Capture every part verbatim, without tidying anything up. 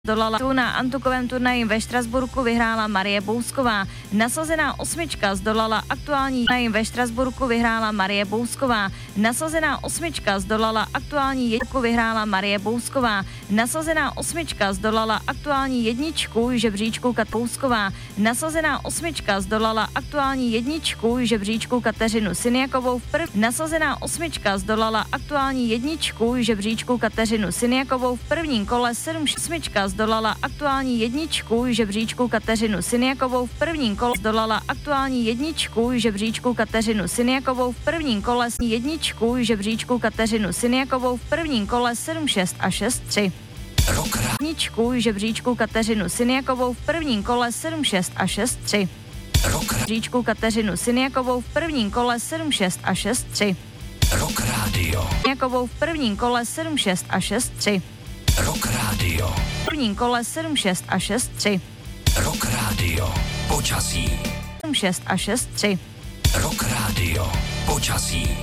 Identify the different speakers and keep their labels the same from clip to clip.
Speaker 1: Dolala na antukovém turnaji ve Štrasburku vyhrála Marie Bousková. Nasazená osmička zdolala aktuální turnaji ve Štrasburku vyhrála Marie Bousková. Nasazená osmička zdolala aktuální jedničku vyhrála Marie Bousková. Nasazená osmička zdolala aktuální jedničku žebříčku Kat Bousková. Nasazená osmička zdolala aktuální jedničku žebříčku Kateřinu Syniakovou v prv. Nasazená osmička zdolala aktuální jedničku žebříčku Kateřinu Syniakovou v prvním kole sedm osmička zdolala aktuální jedničku žebříčku Kateřinu Syniakovou v prvním kole zdolala aktuální jedničku žebříčku Kateřinu Syniakovou v prvním kole jedničku žebříčku Kateřinu Syniakovou v prvním kole sedm šest a šest tři. Jedničku žebříčku Kateřinu Syniakovou v prvním kole sedm šest a šest tři. Žebříčku Kateřinu Syniakovou v prvním kole sedm šest a šest tři.
Speaker 2: Rock Radio.
Speaker 1: Syniakovou v prvním kole sedm šest a šest tři.
Speaker 2: Rock Radio.
Speaker 1: V prvním kole sedm šest a šest tři.
Speaker 2: Rock Radio. Počasí.
Speaker 1: sedm šest a šest tři.
Speaker 2: Rock Radio. Počasí.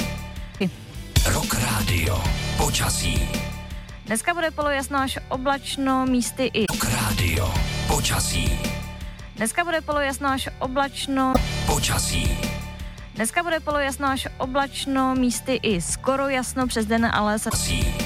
Speaker 2: Rock Radio. Počasí.
Speaker 1: Dneska bude polojasno až oblačno, místy i.
Speaker 2: Rock Radio. Počasí.
Speaker 1: Dneska bude polojasno až oblačno.
Speaker 2: Počasí.
Speaker 1: Dneska bude polojasno až oblačno, místy i skoro jasno přes den, ale se.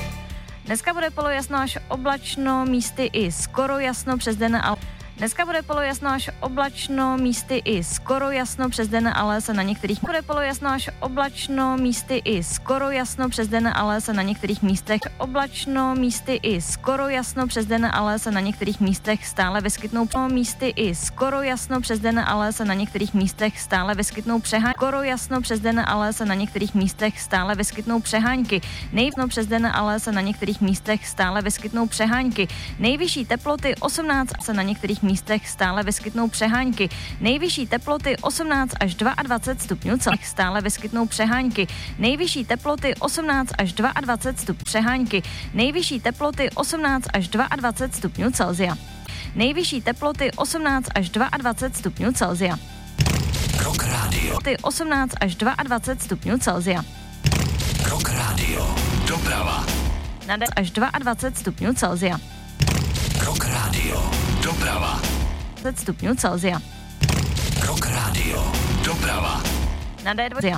Speaker 1: Dneska bude polojasno až oblačno, místy i skoro jasno přes den, ale Dneska bude polojasno až oblačno, místy i skoro jasno přes den, ale se na některých bude polojasno až oblačno, místy i skoro jasno přes den, ale se na některých místech oblačno, místy i skoro jasno přes den, ale se na některých místech stále vyskytnou místy i skoro jasno přes den, ale se na některých místech stále vyskytnou přehánky. Skoro jasno přes den, ale se na některých místech stále vyskytnou přehánky. Nejvno přes den, ale se na některých místech stále vyskytnou přehánky. Nejvyšší teploty osmnáct se na některých místech stále vyskytnou přehánky. Nejvyšší teploty osmnáct až dvacet dva stupňů Celsia stále vyskytnou přehánky. Nejvyšší teploty osmnáct až dvacet dva stupňů přehánky. Nejvyšší teploty osmnáct až dvacet dva stupňů Celsia. Nejvyšší teploty osmnáct až dvacet dva stupňů Celsia.
Speaker 2: Rock Radio.
Speaker 1: Teploty osmnáct až dvacet dva stupňů Celsia.
Speaker 2: Rock Radio. Doprava.
Speaker 1: Nade až dvacet dva stupňů Celsia.
Speaker 2: Rock Radio. Doprava.
Speaker 1: dvacet stupňů Celsia.
Speaker 2: Rock Radio. Doprava.
Speaker 1: Na dé dva.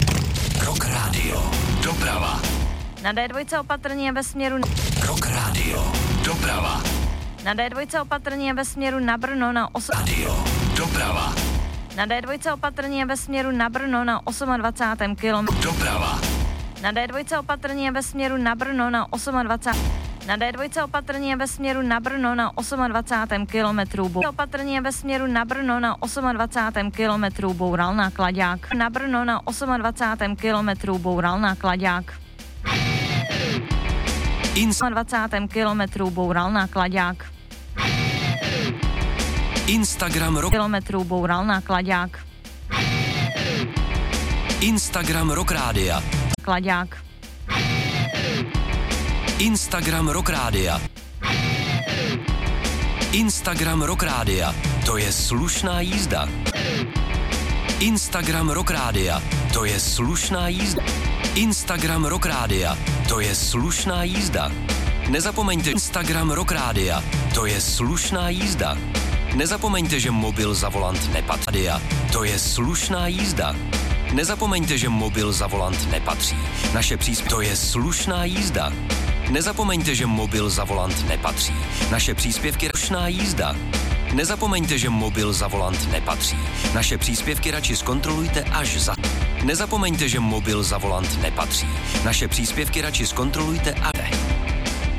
Speaker 2: Rock Radio. Doprava.
Speaker 1: Na dé dva opatrně ve směru
Speaker 2: Rock Radio. Doprava.
Speaker 1: Na dé dva opatrně ve směru na Brno na osm.
Speaker 2: Radio. Doprava.
Speaker 1: Na dé dva opatrně ve směru na Brno na dvacátém osmém kilometru.
Speaker 2: Doprava.
Speaker 1: Na dé dva opatrně ve směru na Brno na dvacátém osmém. Na dé dva opatrně ve směru na Brno na dvacátém osmém kilometru. Opatrně ve směru na Brno na dvacátém osmém kilometru boural náklaďák. Na Brno na dvacátém osmém kilometru boural náklaďák.
Speaker 2: Ins-
Speaker 1: Na dvacátém kilometru boural náklaďák.
Speaker 2: Instagram Rock.
Speaker 1: Kilometru boural náklaďák.
Speaker 2: Instagram Rock Rádia.
Speaker 1: Náklaďák.
Speaker 2: Instagram Rock Rádia. Instagram Rock Rádia. To je slušná jízda. Instagram Rock Rádia. To je slušná jízda. Instagram Rock Rádia. To je slušná jízda. Nezapomeňte Instagram Rock Rádia. To je slušná jízda. Nezapomeňte, že mobil za volant nepatří. To je slušná jízda. Nezapomeňte, že mobil za volant nepatří. Naše příspěvky. To je slušná jízda. Nezapomeňte, že mobil za volant nepatří. Naše příspěvky slušná jízda. Nezapomeňte, že mobil za volant nepatří. Naše příspěvky radši zkontrolujte až za. Nezapomeňte, že mobil za volant nepatří. Naše příspěvky radši zkontrolujte a.